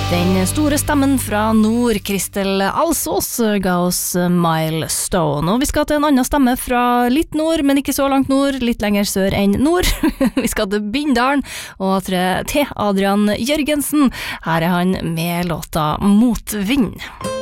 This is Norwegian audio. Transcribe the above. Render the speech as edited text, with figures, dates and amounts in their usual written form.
Den store stemmen fra nord, Kristel Alsås, ga oss Milestone. Og vi skal til en annen stemme fra litt nord, men ikke så langt nord, litt lenger sør enn nord. Vi skal til Bindalen og til Adrian Jørgensen. Her er han med låta Motvind.